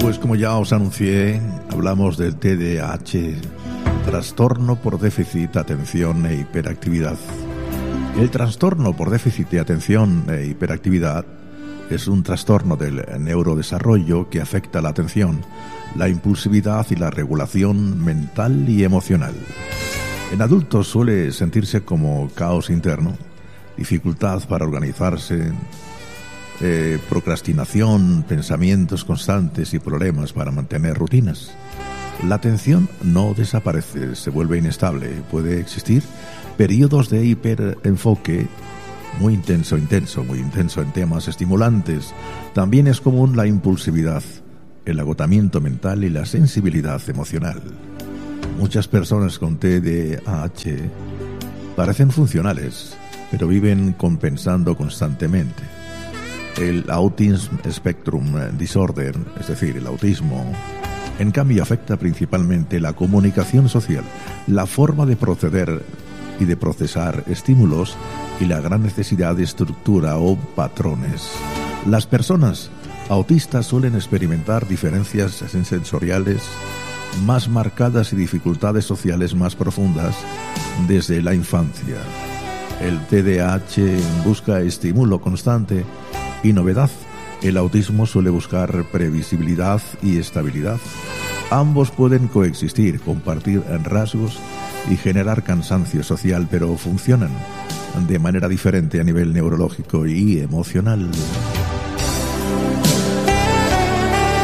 Pues como ya os anuncié, hablamos del TDAH, trastorno por déficit de atención e hiperactividad. El trastorno por déficit de atención e hiperactividad es un trastorno del neurodesarrollo que afecta la atención, la impulsividad y la regulación mental y emocional. En adultos suele sentirse como caos interno, dificultad para organizarse, procrastinación, pensamientos constantes y problemas para mantener rutinas. La atención no desaparece, se vuelve inestable. Puede existir periodos de hiperenfoque muy intenso en temas estimulantes. También es común la impulsividad, el agotamiento mental y la sensibilidad emocional. Muchas personas con TDAH parecen funcionales, pero viven compensando constantemente. El Autism Spectrum Disorder, es decir, el autismo, en cambio afecta principalmente la comunicación social, la forma de proceder y de procesar estímulos y la gran necesidad de estructura o patrones. Las personas autistas suelen experimentar diferencias sensoriales más marcadas y dificultades sociales más profundas desde la infancia. El TDAH busca estímulo constante y novedad. El autismo suele buscar previsibilidad y estabilidad. Ambos pueden coexistir, compartir rasgos y generar cansancio social, pero funcionan de manera diferente a nivel neurológico y emocional.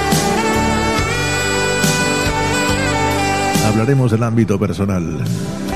Hablaremos del ámbito personal.